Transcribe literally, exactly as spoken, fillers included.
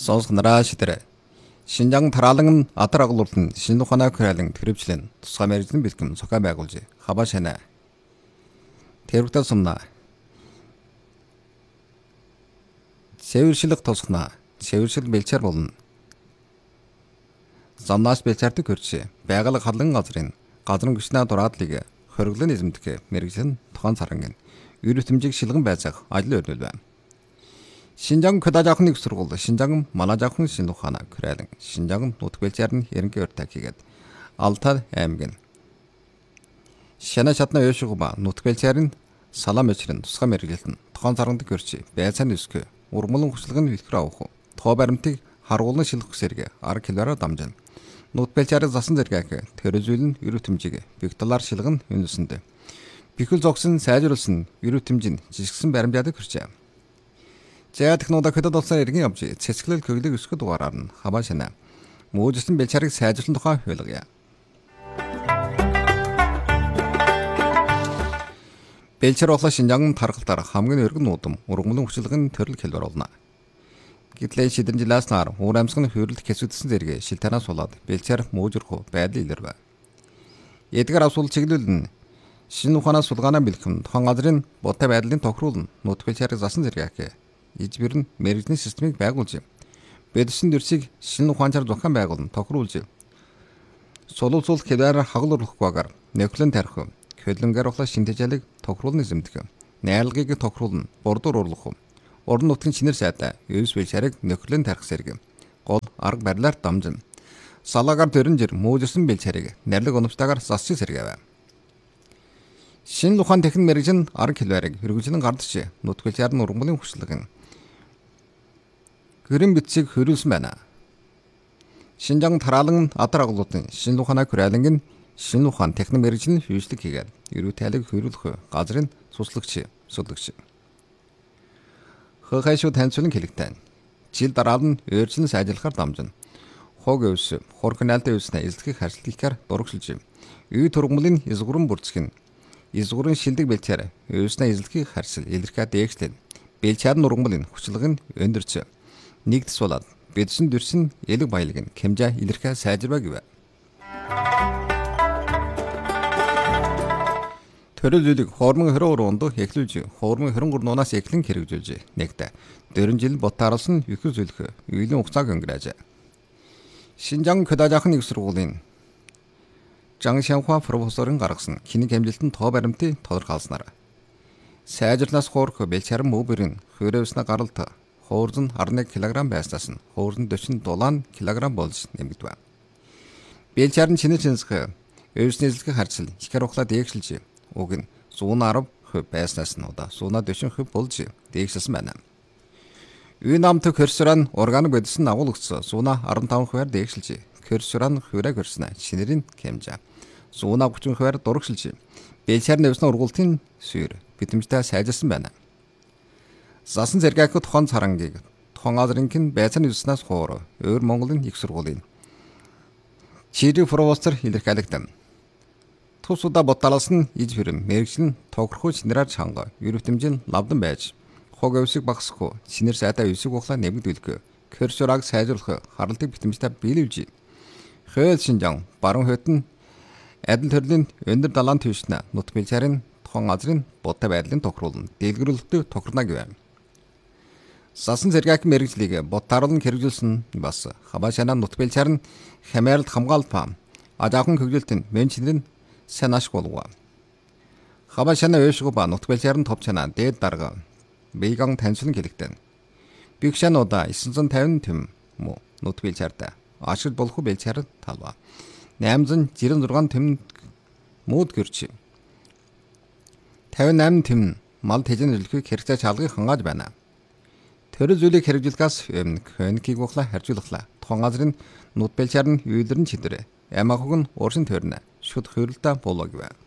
Сонсгонараа шидэрэ. Шинжаан тараалан атар агуулсан шинэ ухаанаа хүрээлэн төрөвчлэн тусгай мэрэгжлийн бэлтгэм сохиа байгуулж хабаа шана. Тэрвэгтэй сумна. Сэвэршилэг тусгана. Сэвэршил бэлчээр болно. Замнаас бэлчээрдэг хөрч байгаль халан газрын газрын гүшнээ дураадлыг хөргөлөн эзэмдэх мэрэгжлийн тохон сарангийн ерөөтөмжийг шилгэн байцаах ажил өрнөл байна. Шинжаан көдөжахны их сургууль Шинжаан манажахын шинэ ухаанаа хүрээлэн Шинжаан нутг бэлчээр нь ерөнхий урьдаа хийгээд Алтай аймгийн Шана шатна ёшигба нутг бэлчээр нь салам өчрөн тусгай мэрэгжилтэн тохон сарандаг хөрч байцааны өсгөө урмалан хүчлэгэн хэлхрээ авах тоо баримтыг харгуулан шилэх сэргэ арга хэлбэрээр дамжин нутг бэлчээр засан зэрэг төрөзүүлэн ерөөтөмжийг бигдалаар шилгэн үнэлсэндээ бихэл зогсон сайжруулсан ерөөтөмжийн жижигсэн баримтаадаг хөрчээ. За технологи хөдөд болсон иргэн явж цэцгэлэл көглөг өсгөх дугаараар нь хабаа шана мөөжсөн бэлчээрийг сайжруулсан тухай хуулгая. Бэлчээр болоо Шинжаан тархалтаар хамгийн өргөн нуудам ургамлын хүчлэгэн төрөл хэлбэр болно. Гэтлээ шидэн жилээс нар уур амьсганы хөрөлд хэсэгдсэн зэрэг шил танаас болоод бэлчээр мөөжөрхөө байдал илэрвэ. Эдгээр асуул чиглүүлэн шинэ ухаанаас сулгаанаа бэлхэм тохон газрын бодтой байдлын тохируулна нутг бэлчээрийг засан зэрэг ижбэр нь мэрэгжлийн системийг байгуулж бэлсэн дөрсийг шинэ ухаанчаар зохион байгуулна тохируулж сулуулсуул хэлээр хагалруулахгүйгээр нөхлөн тарих хөдлөнгөр ухлаа шинэ тэжээлийг тохируулна эзэмдэх найрлагыг тохируулна бордуур урлах орон нутгийн шинээр сайтай ерөөс бэлчээрийг нөхлөн тарих зэрэг гол арга барилаар дамжин салаагаар дөрөн жир мөөжсөн бэлчээрийг найрлаг оновчтойгоор засчих зэрэгэв. Шинэ ухаан техник мэрэгжлийн арга хэлбэрийг хэрэгжүүлэн гардч нутг бэлчээр нь ургамлын хүчлэгэн гэрэн битсийг хөрүүлсэн байна. Шинжаан тараалан атар агуулгын шинэ ухаанаа хүрээлэн шинэ ухаан техник мэрэгжлийн хөгжлөг хийгээд эрүү тайлыг хөрүүлэх газрын цуслагч сүлэгч. Хохайшуу таньцуулан хэлэгтэй. Жил дараа нь өөрчлөн сайжруулахаар дамжин. Хог өвс, хурхнаалтай өвснэ эзлэхийг харьцуулахаар дурагшилж. Үй тургамлын эзгүрэн бүрцгэн эзгүрэн шилдэг бэлчээр өвснэ эзлэхийг харьцал илэрхээ дээгчлэн бэлчээр нургамлын хүчлэг нь өндөрч нэгдэс болоод бэдсэн дүрсэн элэг баялаг нь хэмжээ илэрхээ сайжирваа гэв. Төрөл зүйлийг хоормон хорон уруунд эхлүүлж хоормон хорон гурнуунаас эхлэн хэрэгжүүлж нэгдэ дөрвөн жил ботааруулсан их зүйлх үеийн хугацааг өнгөрөөж. Шинжаан көдөжахны их сургуулийн Жан Шанхуа профессорын гаргасан киник амжилтанд тоо баримтыг тодорхойлсноор сайжрлаас хоорх бэлчээр мөбөрийн хөрөөснө гаралт хуурзан арнэг килограмм байснаас нь хуурзан дөрвөн дулаан килограмм болж нэмэгдэв. Бэлчээр нь чиний чинсэх өвсний эзлэхийг харьцал ихэр ухлаа дээгшилж уг нь зуун арав хувь байснаас нь удаа зуунаа дөрвөн хувь болж дээгшилсэн байна. Үе намт хөрсөрөн органик бодисын агуулгц зуунаа арван таван хувиар дээгшилж хөрсөрөн хувиараа хөрснө шинэрийн хэмжээ зуунаа гучин хувиар дурагшилж бэлчээр нь өвснө ургуултын сүйр битэмжтэй сайжирсан байна. Засан зэрэг тохон царангийг тохон газрынхын байцааны үснээс хоор өөр Монголын их сургуулийн Чири профессор илэрхийлэгдэв. Тусуда боталсан иж хэрэм мэрэгжлийн тохирхуу шинээр чанга ерөөтөмжийн лавдан байж хог өвсөг багсахгүй шинээр сайтай өвсөг ухлаа нэмэгдүүлэх хөрсөраг сайжруулах харалтыг битэмжтэй биелүүлж хөл Шинжаан баруун хөтөн адил төрлийн өндөр далайн твшнэ нутг бэлчээрийн тохон газрын бодтой байдлын тохируулна дэлгэрүүлэлтөд тохирно гэв. Сасан зэрэг мэрэгжлийг ботааруулан хэрэгжүүлсэн бас хабаа шана нутг бэлчээр нь хямааралд хамгаалт па ажаахан хөгжүүлэлтийн мен чинэр нь санааш болов. Хабаа шана өшгөө нутг бэлчээр нь топ чана дээд дарга бийган таньцуулан хэлэгдэн. Биг шануудаа девятьсот пятьдесят тэм мө нутг бэлчээрдэ ашиг болох бэлчээр талва. восемьсот шестьдесят шесть тэм мод гэрч. пятьдесят восемь тэм мал тэжэн зөвлөхийг хэрэгцээ чалгыг хангааж байна. Төрөл зүйлийг хэрэгжүүлэхээс хönikийг ухлаа харьцуулахлаа. Тохон газрын нут бэлчээр нь үйлэрн чидэрэ. Ямаахыг нь ууршин төрнө. Шүд хөрөлтөө болоо гэв.